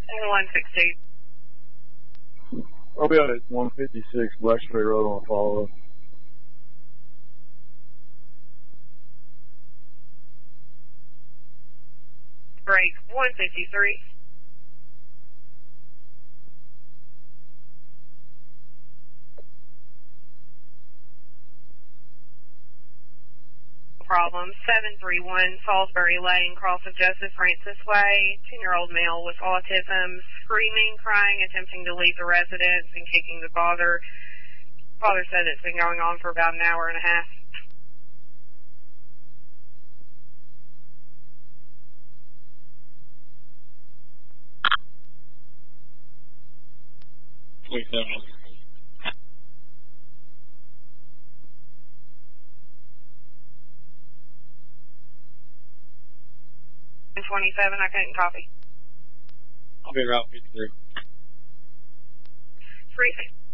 And 162. I'll be out at 156 Blackstreet Road on a follow-up. Break 153. Problem 731 Salisbury Lane, cross of Joseph Francis Way. 10-year-old male with autism, screaming, crying, attempting to leave the residence and kicking the father. Father said it's been going on for about an hour and a half. And 27, I couldn't copy. I'll be around 53. 36.